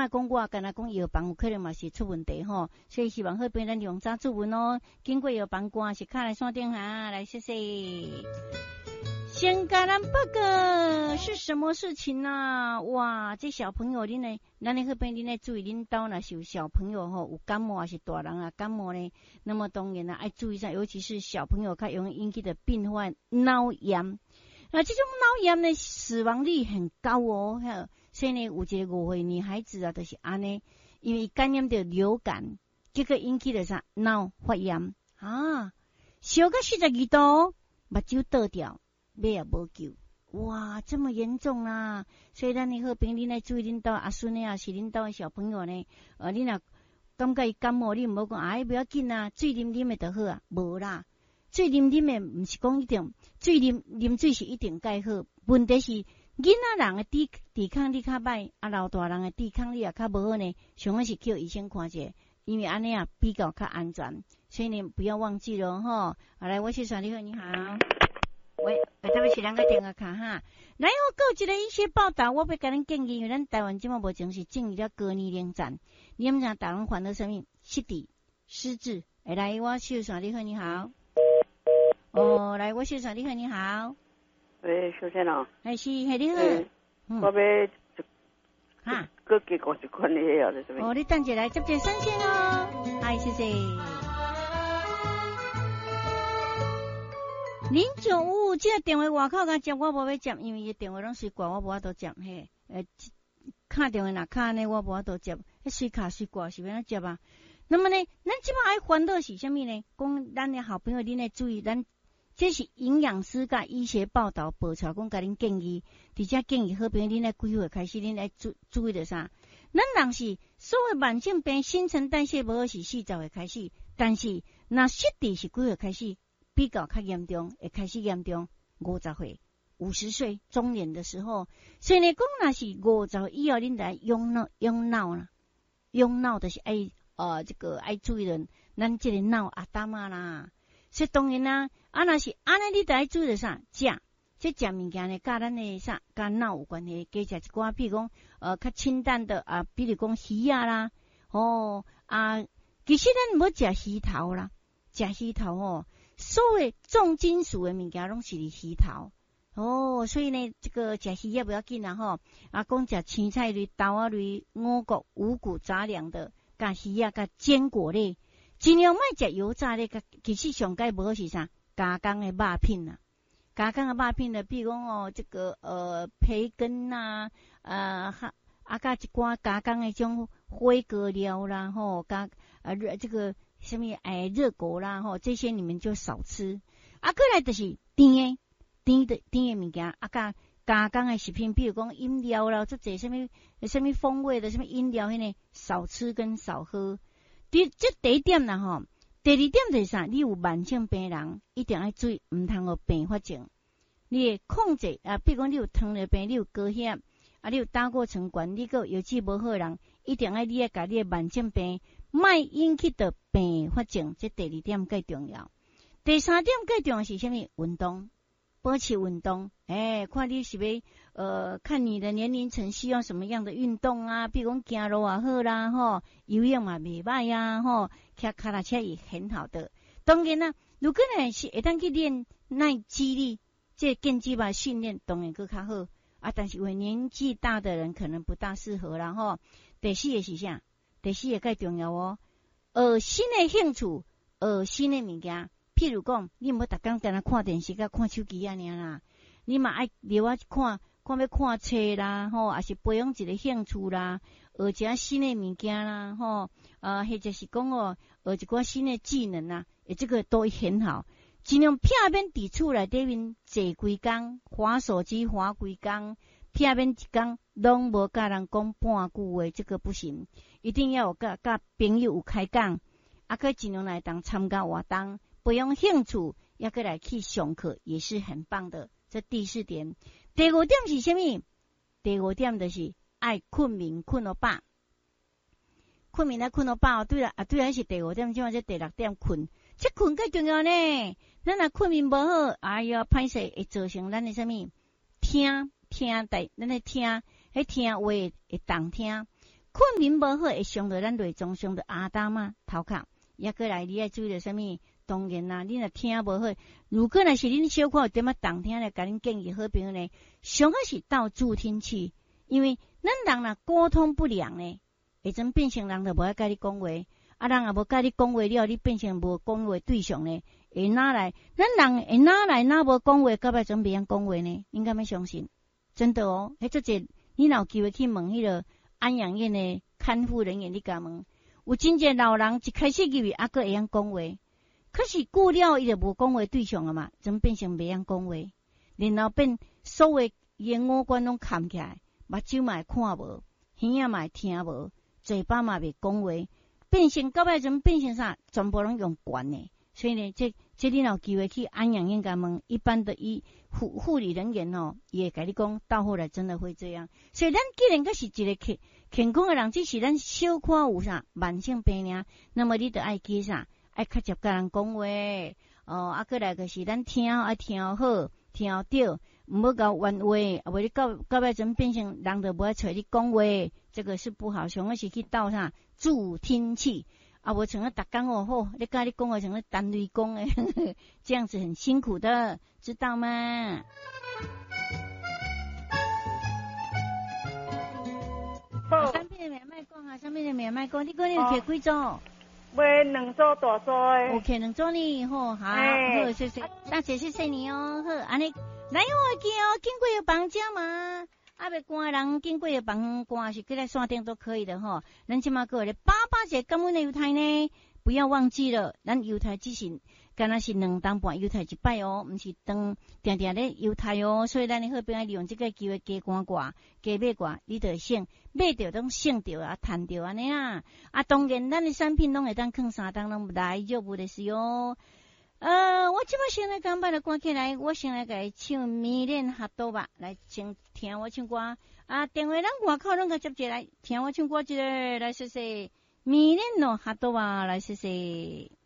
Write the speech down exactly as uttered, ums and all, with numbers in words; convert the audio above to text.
若讲我干那讲药房有可能嘛是出问题吼，所以希望好朋友咱用早注文哦。经过药房关是卡来线顶下来谢谢。先甲咱报告是什么事情啊？哇，这小朋友恁呢，咱的好朋友恁呢注意，恁兜若是有小朋友吼有感冒还是大人啊感冒呢？那么当然啦，爱注意一下，尤其是小朋友较容易引起的病患脑炎。那这种脑炎呢，死亡率很高哦。所以呢，有一个五岁女孩子啊，就是安尼，因为感染到流感，结果引起了啥脑发炎啊，烧到四十二度，目睭倒掉。尾也无救，哇，这么严重啊！所以咱的好朋友，恁来注意恁兜阿孙呢，也是恁兜的小朋友呢。呃，恁若感觉伊感冒，你毋好讲，哎，不要紧啊，水啉啉的就好啊，无啦，水啉啉的毋是讲一定，水啉啉水是一定介好。问题是囡仔人的抵抵抗力较歹，啊，老大人的抵抗力也较无好呢。上好是叫医生看者，因为安尼啊比较较安全。所以呢，不要忘记了吼。好，来，我是小丽，你好。喂，对不起，两个电话卡哈。然后还有一个医学报道，我要甲恁建议，因为咱台湾即马目前是进入了高年龄站，你们知大人患到什么？失智、失智。哎，来，我秀爽，你好，你好。哦，来，我秀爽，你好，你好。 喂，小姐喏。 哎，是，嘿，你好。 嗯、我要哈， 各给五十块的药的什么？ 哦，你等一下来接接三线哦。哎，谢谢。零九五五，这个电话外口甲接，我无要接，因为伊电话拢随挂，我无法度接嘿。呃，卡电话若卡呢，我无法度接，迄随卡随挂是要怎接啊？那么呢，咱即摆爱烦恼是啥物呢？讲咱的好朋友，恁来注意，咱这是营养师甲医学报道报出来，讲甲恁建议，伫遮建议好朋友恁来几岁开始，恁来注注意着啥？咱人是所谓慢性病，新陈代谢无好是四十岁开始，但是若失智是几岁开始？比较较严重，会开始严重，五十岁、五十岁中年的时候，所以呢，讲若是五十岁以后，恁来用脑用脑啦，用脑就是爱呃这个爱注意人，咱这个脑啊大嘛啦。所以当然啦，啊若是安尼，你得爱注意着啥？食，这食物件呢，甲咱的啥，甲脑有关系，加食一寡，比如讲呃较清淡的啊，比如讲鱼啊啦，哦啊，其实咱唔好食鱼头啦，食鱼头哦。所谓重金属的物件拢是鱼头哦，所以呢，这个食鱼也不要紧啦吼。啊，讲食青菜类、豆仔类、五谷、五谷杂粮的，甲鱼啊，甲坚果类，尽量莫食油炸类。甲其实上该无是啥？加工的肉品啊，加工的肉品呢，比如讲哦，这个呃培根呐，呃哈啊，甲一寡加工的种火锅料啦吼，加啊这个。什么哎热狗啦吼，这些你们就少吃。啊，过来就是甜的甜的甜的物件，啊加加工的食品，比如讲饮料啦，做这什么什么风味的什么饮料，迄呢少吃跟少喝。第这第一点啦吼，第二点就是啥？你有慢性病人一定要注意，唔通有并发症。你控制啊，比如讲你有糖尿病，你有高血压，啊你有胆固醇高，你个药剂无好的人，一定要你要甲你的慢性病。莫引起的并发症，这第二点最重要。第三点最重要是什么？运动，保持运动。哎，看你是要呃，看你的年龄层需要什么样的运动啊？比如讲走路也好啦，吼，游泳嘛袂歹呀，吼，骑脚踏车也很好的。当然啦，如果呢是会当去练耐肌力，这健肌吧训练当然更较好啊。但是因为年纪大的人可能不大适合啦，吼。第四个是啥？第四个最重要哦，学新的兴趣，学新的物件。譬如讲，你唔好逐工在那看电视、甲看手机啊，尔啦。你嘛爱留啊看，看要看册啦，吼，也是培养一个兴趣啦，学一下新的物件啦，吼，呃，或者是讲哦，学一寡新的技能啊，诶，这个都很好。尽量片面伫厝内底面坐规工，滑手机滑规工。片面一工拢无甲人讲半句话，这个不行，一定要有甲甲朋友有开讲，啊，佮尽量来当参加活动，培养兴趣，也佮来去上课，也是很棒的。这第四点，第五点是什么？第五点就是爱困眠困到饱，困眠来困到饱。对了啊，对了，是第五点，即嘛这第六点困，这困更重要呢。咱若困眠无好，哎呀，歹势会造成咱的什么听。听带，咱来听，迄听话会动听， 困眠无好会伤到咱内脏，伤到阿dam啊头壳，也过来你爱注意到啥物？当然啦，你若听无好，如果若是恁小可有点仔动听咧，甲恁建议好朋友呢，上个是到助听器，因为咱人若沟通不良呢，会阵变成人就无爱甲你讲话，啊人也无甲你讲话了，你变成无讲话对象呢，会哪来？咱人会哪来哪无讲话，到尾阵袂晓讲话呢？应该要相信，真的哦，迄做者你若有机会去问迄个安养院的看护人员，你甲问，有真济老人一开始入去，还佫会晓讲话。可是久了，伊就无讲话对象了嘛，真变成袂晓讲话，然后变所有伊五官拢看起来，目睭嘛会看无，耳仔嘛会听无，嘴巴嘛袂讲话，变成到尾阵变成啥？全部拢用管呢。所以呢，这这你有机会去安养院甲问，一般的医护护理人员哦，伊会甲你讲，到后来真的会这样。所以咱既然佮是一个健健康的人，只是咱小可有啥慢性病尔，那么你得爱记啥？爱较接甲人讲话，哦，啊，过来就是咱听爱听好，听对，毋好甲冤话，啊，无你到到尾阵变成人就无爱找你讲话，这个是不好。上个是去斗啥助听器，啊，无像个逐工哦好，你甲你讲话像个单雷讲诶，这样子很辛苦的，知道吗？ 好， 上面的免卖讲啊，上面的免卖讲，你讲你有摕几组？ 买两组大组诶。 OK， 两组呢，好，好，好，谢谢，大姐，谢谢你哦，好，安尼，来我记哦，经过有房家嘛，啊，袂寒人经过有房寒是过来山顶都可以的吼。咱即马个咧八八节感恩的犹太呢，不要忘记了，咱犹太只是敢若是两当半犹太一摆哦，毋是当定定咧犹太哦，所以咱你好不要利用这个机会加赶挂，加买挂，你就省买着拢省着啊，赚着安尼啊。啊，当然咱的产品拢会当放三当拢大丈夫的是哦。呃，我即摆先来讲把它关起来，我先来甲伊唱《迷恋哈多吧》，来先听我唱歌啊。电话咱外口拢甲接起来，听我唱歌一个来试试，《迷恋咯哈多吧》来试试。